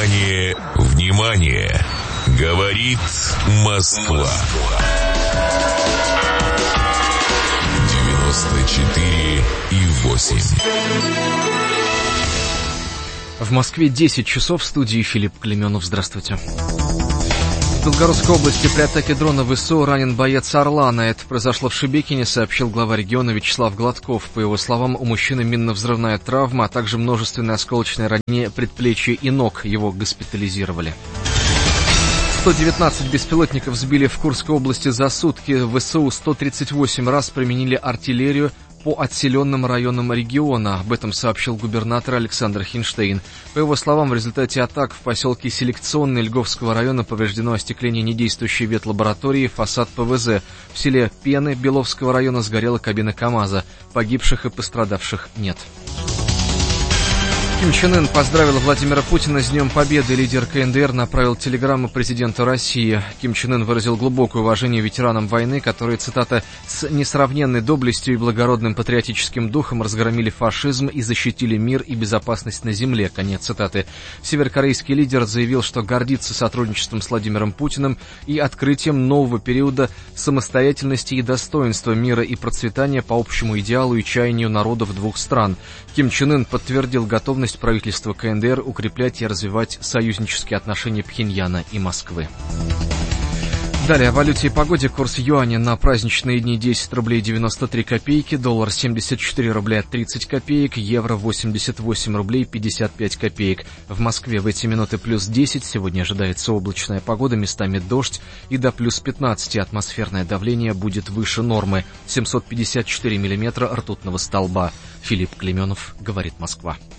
Внимание, внимание! Говорит Москва. 94,8. В Москве 10 часов, в студии Филипп Клеменов. Здравствуйте. В Белгородской области при атаке дрона ВСУ ранен боец «Орлана». Это произошло в Шебекине, сообщил глава региона Вячеслав Гладков. По его словам, у мужчины минно-взрывная травма, а также множественные осколочные ранения предплечья и ног. Его госпитализировали. 119 беспилотников сбили в Курской области за сутки. ВСУ 138 раз применили артиллерию по отселенным районам региона. Об этом сообщил губернатор Александр Хинштейн. По его словам, в результате атак в поселке Селекционный Льговского района повреждено остекление недействующей ветлаборатории, фасад ПВЗ. В селе Пены Беловского района сгорела кабина КамАЗа. Погибших и пострадавших нет. Ким Чен Ын поздравил Владимира Путина с Днем Победы. Лидер КНДР направил телеграмму президенту России. Ким Чен Ын выразил глубокое уважение ветеранам войны, которые, цитата, «с несравненной доблестью и благородным патриотическим духом разгромили фашизм и защитили мир и безопасность на земле». Конец цитаты. Северокорейский лидер заявил, что гордится сотрудничеством с Владимиром Путиным и открытием нового периода самостоятельности и достоинства, мира и процветания по общему идеалу и чаянию народов двух стран. Ким Чен Ын подтвердил готовность правительства КНДР укреплять и развивать союзнические отношения Пхеньяна и Москвы. Далее о валюте и погоде. Курс юаня на праздничные дни 10 рублей 93 копейки, доллар 74 рубля 30 копеек, евро 88 рублей 55 копеек. В Москве в эти минуты плюс 10, сегодня ожидается облачная погода, местами дождь и до плюс 15. Атмосферное давление будет выше нормы, 754 миллиметра ртутного столба. Филипп Клеменов, говорит Москва.